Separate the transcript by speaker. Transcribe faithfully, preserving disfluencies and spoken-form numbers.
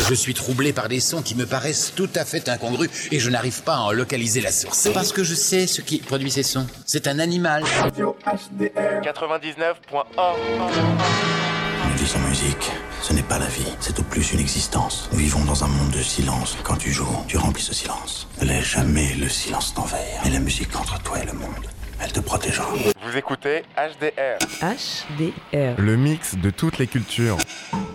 Speaker 1: Je suis troublé par des sons qui me paraissent tout à fait incongrus et je n'arrive pas à en localiser la source. Parce que je sais ce qui produit ces sons. C'est un animal.
Speaker 2: quatre-vingt-dix-neuf point un.
Speaker 3: Une vie sans musique, ce n'est pas la vie, c'est au plus une existence. Nous vivons dans un monde de silence. Quand tu joues, tu remplis ce silence. Ne laisse jamais le silence t'envahir. Et la musique entre toi et le monde, elle te protégera.
Speaker 2: Vous écoutez H D R.
Speaker 4: H D R.
Speaker 5: Le mix de toutes les cultures.